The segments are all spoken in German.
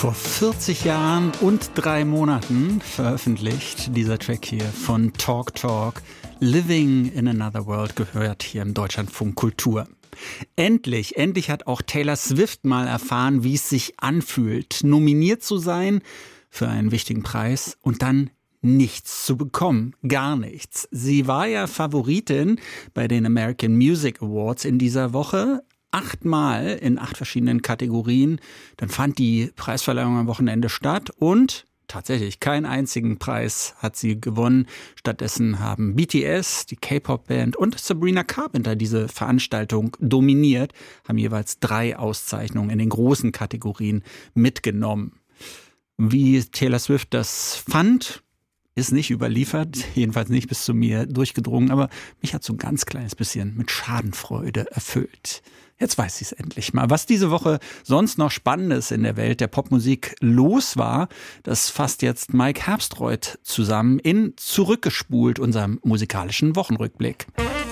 Vor 40 Jahren und 3 Monaten veröffentlicht dieser Track hier von Talk Talk. Living in Another World gehört hier im Deutschlandfunk Kultur. Endlich hat auch Taylor Swift mal erfahren, wie es sich anfühlt, nominiert zu sein für einen wichtigen Preis und dann nichts zu bekommen. Gar nichts. Sie war ja Favoritin bei den American Music Awards in dieser Woche. 8-mal in 8 verschiedenen Kategorien. Dann fand die Preisverleihung am Wochenende statt und tatsächlich keinen einzigen Preis hat sie gewonnen. Stattdessen haben BTS, die K-Pop-Band und Sabrina Carpenter diese Veranstaltung dominiert, haben jeweils 3 Auszeichnungen in den großen Kategorien mitgenommen. Wie Taylor Swift das fand, ist nicht überliefert, jedenfalls nicht bis zu mir durchgedrungen, aber mich hat so ein ganz kleines bisschen mit Schadenfreude erfüllt. Jetzt weiß ich es endlich mal. Was diese Woche sonst noch Spannendes in der Welt der Popmusik los war, das fasst jetzt Mike Herbstreuth zusammen in Zurückgespult, unserem musikalischen Wochenrückblick.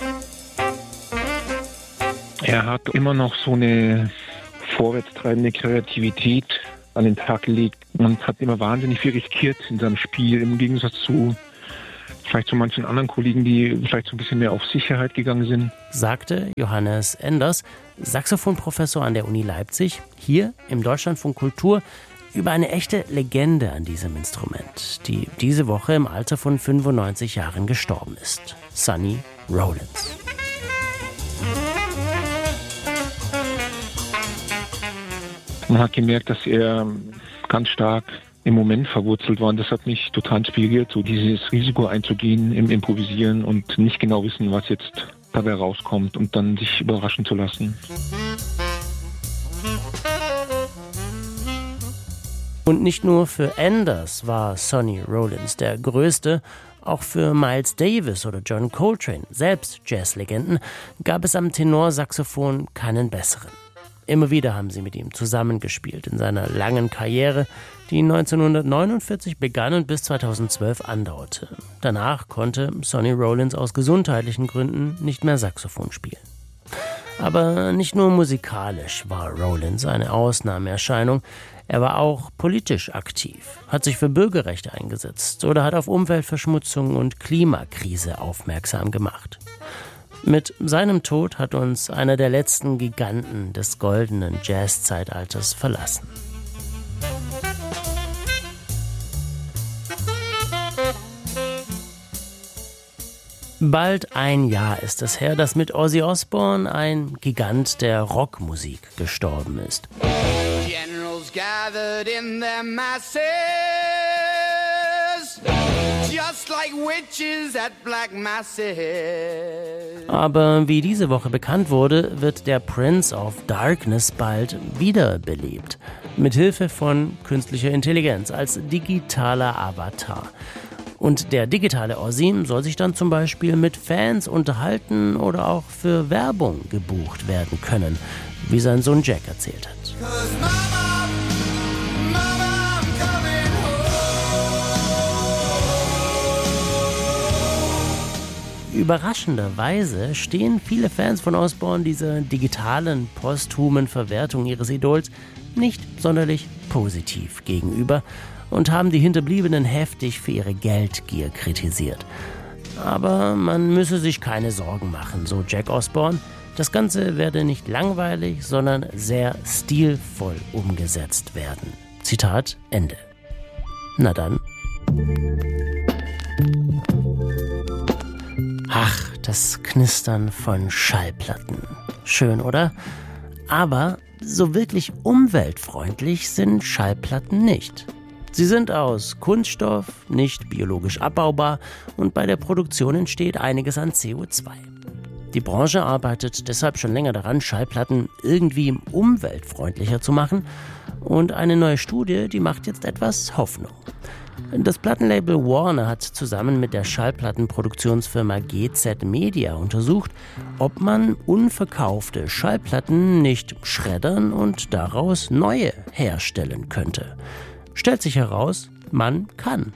Er hat immer noch so eine vorwärtstreibende Kreativität an den Tag gelegt und hat immer wahnsinnig viel riskiert in seinem Spiel, im Gegensatz zu vielleicht zu manchen anderen Kollegen, die vielleicht so ein bisschen mehr auf Sicherheit gegangen sind. Sagte Johannes Enders, Saxophonprofessor an der Uni Leipzig, hier im Deutschlandfunk Kultur, über eine echte Legende an diesem Instrument, die diese Woche im Alter von 95 Jahren gestorben ist. Sonny Rollins. Man hat gemerkt, dass er ganz stark im Moment verwurzelt war und das hat mich total inspiriert, so dieses Risiko einzugehen im Improvisieren und nicht genau wissen, was jetzt dabei rauskommt und dann sich überraschen zu lassen. Und nicht nur für Enders war Sonny Rollins der Größte, auch für Miles Davis oder John Coltrane, selbst Jazzlegenden, gab es am Tenorsaxophon keinen besseren. Immer wieder haben sie mit ihm zusammengespielt in seiner langen Karriere, die 1949 begann und bis 2012 andauerte. Danach konnte Sonny Rollins aus gesundheitlichen Gründen nicht mehr Saxophon spielen. Aber nicht nur musikalisch war Rollins eine Ausnahmeerscheinung, er war auch politisch aktiv, hat sich für Bürgerrechte eingesetzt oder hat auf Umweltverschmutzung und Klimakrise aufmerksam gemacht. Mit seinem Tod hat uns einer der letzten Giganten des goldenen Jazz-Zeitalters verlassen. Bald ein Jahr ist es her, dass mit Ozzy Osbourne ein Gigant der Rockmusik gestorben ist. Generals gathered in their masses, just like witches at black masses. Aber wie diese Woche bekannt wurde, wird der Prince of Darkness bald wiederbelebt. Mithilfe von künstlicher Intelligenz als digitaler Avatar. Und der digitale Ozzy soll sich dann zum Beispiel mit Fans unterhalten oder auch für Werbung gebucht werden können, wie sein Sohn Jack erzählt hat. Überraschenderweise stehen viele Fans von Osbourne dieser digitalen, posthumen Verwertung ihres Idols nicht sonderlich positiv gegenüber und haben die Hinterbliebenen heftig für ihre Geldgier kritisiert. Aber man müsse sich keine Sorgen machen, so Jack Osbourne. Das Ganze werde nicht langweilig, sondern sehr stilvoll umgesetzt werden. Zitat Ende. Na dann. Ach, das Knistern von Schallplatten. Schön, oder? Aber so wirklich umweltfreundlich sind Schallplatten nicht. Sie sind aus Kunststoff, nicht biologisch abbaubar und bei der Produktion entsteht einiges an CO2. Die Branche arbeitet deshalb schon länger daran, Schallplatten irgendwie umweltfreundlicher zu machen und eine neue Studie, die macht jetzt etwas Hoffnung. Das Plattenlabel Warner hat zusammen mit der Schallplattenproduktionsfirma GZ Media untersucht, ob man unverkaufte Schallplatten nicht schreddern und daraus neue herstellen könnte. Stellt sich heraus, man kann.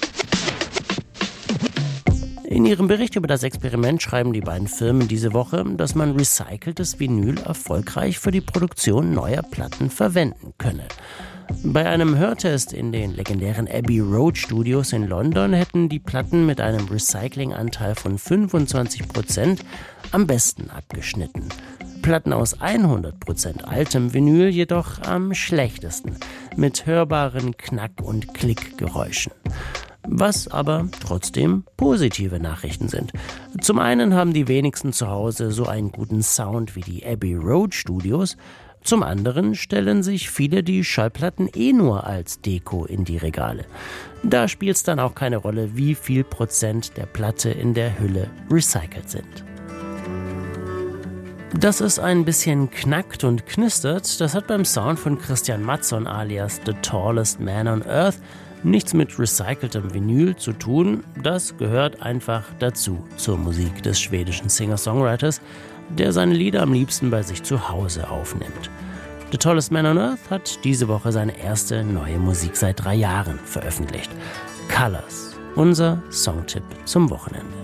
In ihrem Bericht über das Experiment schreiben die beiden Firmen diese Woche, dass man recyceltes Vinyl erfolgreich für die Produktion neuer Platten verwenden könne. Bei einem Hörtest in den legendären Abbey Road Studios in London hätten die Platten mit einem Recyclinganteil von 25% am besten abgeschnitten. Platten aus 100% altem Vinyl jedoch am schlechtesten, mit hörbaren Knack- und Klickgeräuschen. Was aber trotzdem positive Nachrichten sind. Zum einen haben die wenigsten zu Hause so einen guten Sound wie die Abbey Road Studios. Zum anderen stellen sich viele die Schallplatten nur als Deko in die Regale. Da spielt es dann auch keine Rolle, wie viel Prozent der Platte in der Hülle recycelt sind. Dass es ein bisschen knackt und knistert, das hat beim Sound von Christian Mattsson alias The Tallest Man on Earth nichts mit recyceltem Vinyl zu tun. Das gehört einfach dazu zur Musik des schwedischen Singer-Songwriters, der seine Lieder am liebsten bei sich zu Hause aufnimmt. The Tallest Man on Earth hat diese Woche seine erste neue Musik seit 3 Jahren veröffentlicht. Colors, unser Songtipp zum Wochenende.